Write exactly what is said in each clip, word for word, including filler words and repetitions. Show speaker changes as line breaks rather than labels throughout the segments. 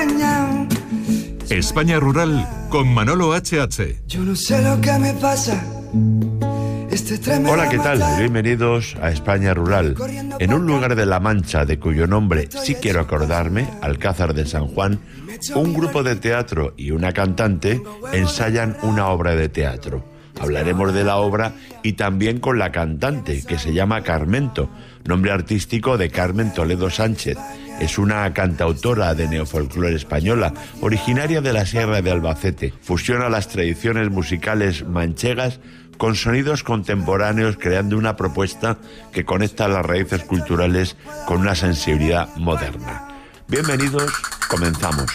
engañado.
España Rural con Manolo H H.
Yo no sé lo que me pasa.
Hola, ¿qué tal? Bienvenidos a España Rural. En un lugar de La Mancha, de cuyo nombre sí quiero acordarme, Alcázar de San Juan, un grupo de teatro y una cantante ensayan una obra de teatro. Hablaremos de la obra y también con la cantante, que se llama Carmento, nombre artístico de Carmen Toledo Sánchez. Es una cantautora de neofolclore española, originaria de la Sierra de Albacete. Fusiona las tradiciones musicales manchegas con sonidos contemporáneos, creando una propuesta que conecta las raíces culturales con una sensibilidad moderna. Bienvenidos, comenzamos.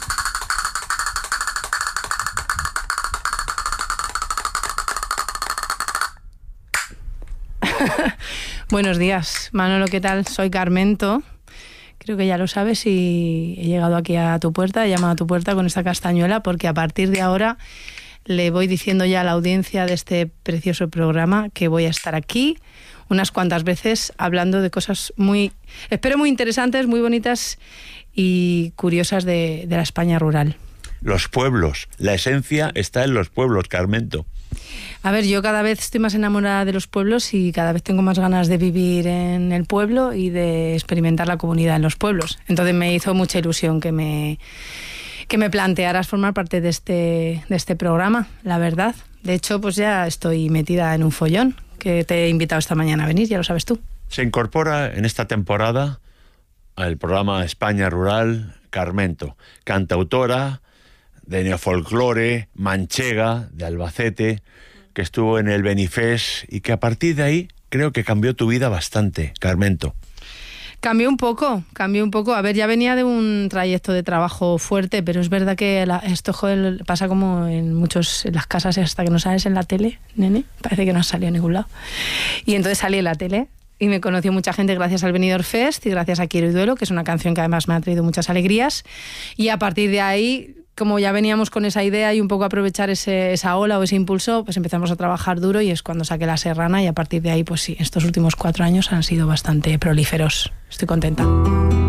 Buenos días, Manolo, ¿qué tal? Soy Carmento. Creo que ya lo sabes y he llegado aquí a tu puerta, he llamado a tu puerta con esta castañuela porque a partir de ahora le voy diciendo ya a la audiencia de este precioso programa que voy a estar aquí unas cuantas veces hablando de cosas muy, espero muy interesantes, muy bonitas y curiosas de, de la España rural.
Los pueblos, la esencia está en los pueblos, Carmento.
A ver, yo cada vez estoy más enamorada de los pueblos y cada vez tengo más ganas de vivir en el pueblo y de experimentar la comunidad en los pueblos. Entonces me hizo mucha ilusión que me... que me plantearas formar parte de este, de este programa, la verdad. De hecho, pues ya estoy metida en un follón, que te he invitado esta mañana a venir, ya lo sabes tú.
Se incorpora en esta temporada al programa España Rural Carmento, cantautora de neofolclore, manchega, de Albacete, que estuvo en el Benifés y que a partir de ahí creo que cambió tu vida bastante, Carmento.
Cambió un poco, cambió un poco. A ver, ya venía de un trayecto de trabajo fuerte, pero es verdad que la, esto joder, pasa como en muchos en las casas hasta que no sales en la tele, nene, parece que no has salido a ningún lado. Y entonces salí en la tele y me conoció mucha gente gracias al Benidorm Fest y gracias a Quiero y Duelo, que es una canción que además me ha traído muchas alegrías. Y a partir de ahí, como ya veníamos con esa idea y un poco aprovechar ese, esa ola o ese impulso, pues empezamos a trabajar duro y es cuando saqué La Serrana y a partir de ahí, pues sí, estos últimos cuatro años han sido bastante prolíferos. Estoy contenta.